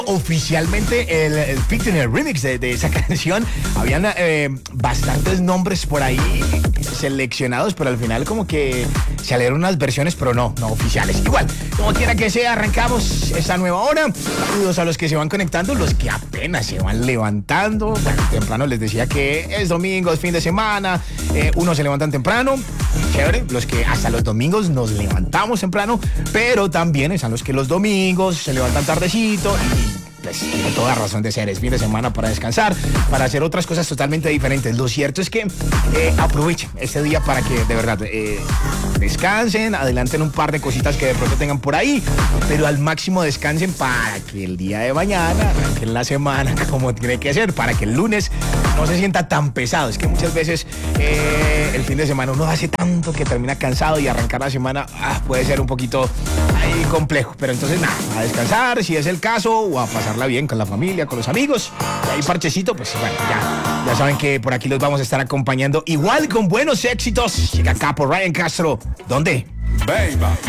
Oficialmente el featuring, el remix de esa canción, habían bastantes nombres por ahí seleccionados, pero al final como que salieron unas versiones, pero no oficiales. Igual, como quiera que sea, arrancamos esta nueva hora. Saludos a los que se van conectando, los que apenas se van levantando. Bueno, temprano les decía que es domingo, es fin de semana, unos se levantan temprano, chévere, los que hasta los domingos nos levantamos temprano, pero también están los que los domingos se levantan tardecito y pues tiene toda razón de ser, es fin de semana para descansar, para hacer otras cosas totalmente diferentes. Lo cierto es que aprovechen este día para que de verdad descansen, adelanten un par de cositas que de pronto tengan por ahí, pero al máximo descansen para que el día de mañana arranquen la semana como tiene que ser, para que el lunes no se sienta tan pesado. Es que muchas veces el fin de semana uno hace tanto que termina cansado y arrancar la semana puede ser un poquito ahí complejo, pero entonces nada, a descansar si es el caso, o a pasarla bien con la familia, con los amigos, y ahí parchecito, pues bueno, ya saben que por aquí los vamos a estar acompañando igual con buenos éxitos. Llega acá por Ryan Castro. ¿Dónde? Baby.